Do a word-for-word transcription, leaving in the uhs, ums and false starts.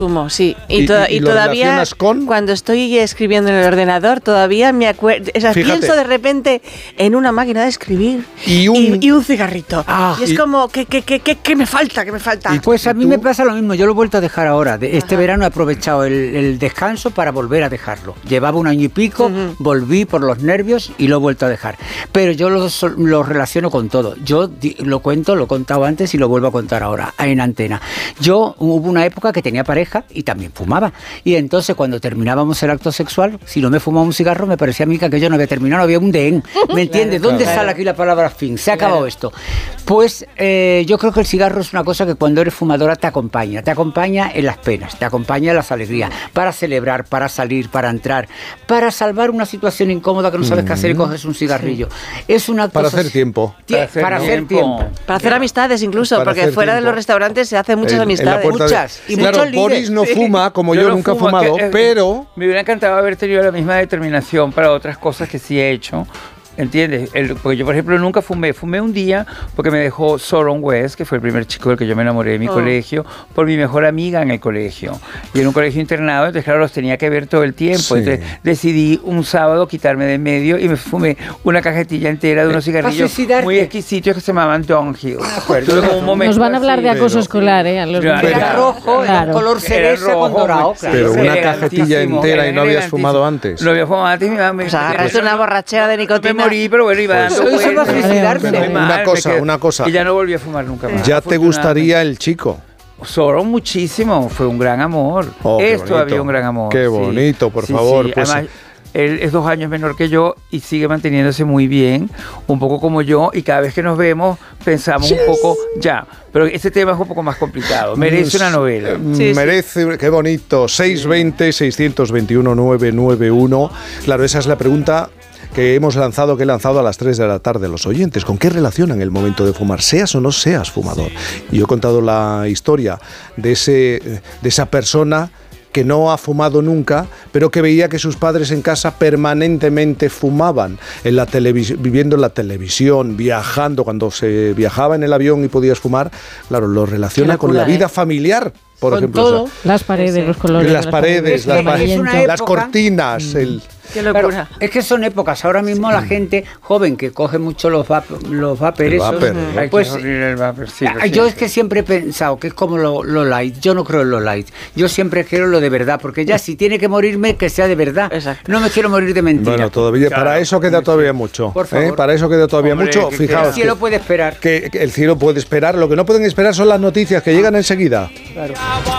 Fumo, sí. Y, ¿Y, to- y, y y lo todavía, relacionas con? cuando estoy escribiendo en el ordenador, todavía me acuerdo. O sea, Fíjate. pienso de repente en una máquina de escribir Y un- y, y un cigarrito. Ah, y es y- como, que, que, que, que, que me falta, que me falta. Pues a mí ¿Tú? me pasa lo mismo, yo lo he vuelto a dejar ahora. De- Este Ajá. verano he aprovechado el, el descanso para volver a dejarlo. Llevaba un año y pico, Ujú. volví por los nervios y lo he vuelto a dejar. Pero yo lo, so- lo relaciono con todo. Yo di- lo cuento, lo he contado antes y lo vuelvo a contar ahora en antena. Yo hubo una época que tenía pareja y también fumaba. Y entonces cuando terminábamos el acto sexual, si no me fumaba un cigarro, me parecía a mí que aquello no había terminado, había un dehén. ¿Me entiendes? Claro, ¿Dónde claro. sale aquí la palabra fin? Se ha acabado Claro. esto. Pues eh, yo creo que el cigarro es una cosa que cuando eres fumadora te acompaña. Te acompaña en las penas, te acompaña en las alegrías, para celebrar, para salir, para entrar, para salvar una situación incómoda que no sabes qué hacer y coges un cigarrillo. Es un acto Para soci- hacer tiempo. Tie- Para hacer para hacer tiempo. tiempo. Para hacer amistades incluso, Para porque hacer fuera de tiempo. los restaurantes se hacen muchas En- en la amistades. puerta de- Muchas, y claro, muchos Boris líderes. no fuma como yo, no nunca he fumo, fumado, que, eh, pero... Me hubiera encantado haber tenido la misma determinación para otras cosas que sí he hecho. ¿Entiendes? El- porque yo, por ejemplo, nunca fumé. Fumé un día porque me dejó Soron West, que fue el primer chico del que yo me enamoré de mi Oh. colegio, por mi mejor amiga en el colegio. Y en un colegio internado, entonces, claro, los tenía que ver todo el tiempo. Sí. Entonces, decidí un sábado quitarme de en medio y me fumé una cajetilla entera de unos cigarrillos suicidarte. muy exquisitos que se llamaban Downhill. Tuve como un momento Nos van a hablar así. de acoso pero- escolar, ¿eh? A los Claro. niños. Era rojo, era un Claro. color Era cereza rojo, con dorado. muy- claro. Pero una elegantísimo, cajetilla entera y no habías elegantísimo. fumado antes. No había fumado antes y mi mamá me... Pues agarraste me- una borrachera de me nicotina. morí, pero bueno, iba Pues- dando Lo hizo para vueltas. suicidarse. Muy mal, Una me cosa, quedé- una cosa. Y ya no volví a fumar nunca más. Ya te gustaría el chico. Solo muchísimo, fue un gran amor. Oh, qué es bonito. todavía un gran amor. Qué sí. bonito, por Sí, favor, sí. pues- Además, él es dos años menor que yo y sigue manteniéndose muy bien, un poco como yo, y cada vez que nos vemos pensamos un poco ya. Pero este tema es un poco más complicado, merece una novela. Mm, Sí, sí. Merece, qué bonito. seis veinte, seiscientos veintiuno, novecientos noventa y uno. Claro, esa es la pregunta que hemos lanzado, que he lanzado a las tres de la tarde a los oyentes. ¿Con qué relacionan el momento de fumar? Seas o no seas fumador. Y yo he contado la historia de, ese, de esa persona que no ha fumado nunca, pero que veía que sus padres en casa permanentemente fumaban, en la televis- viviendo en la televisión, viajando, cuando se viajaba en el avión y podías fumar, claro, lo relaciona Qué con la locura, vida ¿eh? familiar, por Con ejemplo. todo. o sea, Las paredes, Sí. los colores. las de paredes, las, Es pa- que es una las época- cortinas, el... Qué Claro, locura. es que son épocas. Ahora mismo la gente joven que coge mucho los vapers, los vapers El esos, vapor, Ay, pues qué horrible el vapor, sí, lo ah, yo siento. es que siempre he pensado que es como lo, lo light. Yo no creo en lo light. Yo siempre quiero lo de verdad, porque ya si tiene que morirme, que sea de verdad. Exacto. No me quiero morir de mentira. Bueno, todavía, Claro. para eso queda todavía mucho. Por favor. ¿eh? Para eso queda todavía Hombre, mucho. que- Fijaos El cielo que- puede esperar. que, que el cielo puede esperar. Lo que no pueden esperar son las noticias que llegan enseguida. Claro.